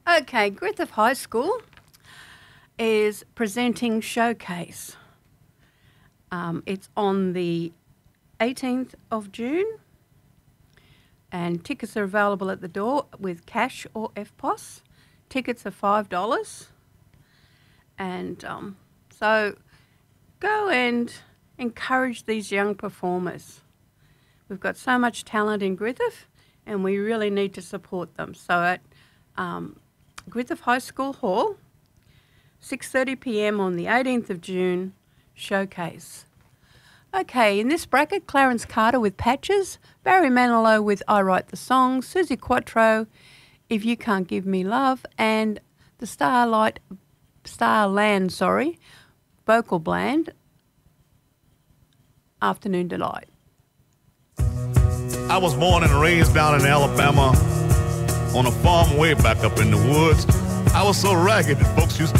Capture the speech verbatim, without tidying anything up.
Okay, Griffith High School is presenting Showcase. Um, it's on the eighteenth of June, and tickets are available at the door with cash or F P O S. Tickets are five dollars. And um, so go and encourage these young performers. We've got so much talent in Griffith, and we really need to support them. So at um, Griffith High School Hall, six thirty p m on the eighteenth of June, Showcase. Okay, in this bracket, Clarence Carter with Patches, Barry Manilow with I Write the Song, Susie Quattro, If You Can't Give Me Love, and the Starlight, Starland, sorry, vocal band, Afternoon Delight. I was born and raised down in Alabama on a farm way back up in the woods. I was so ragged that folks used to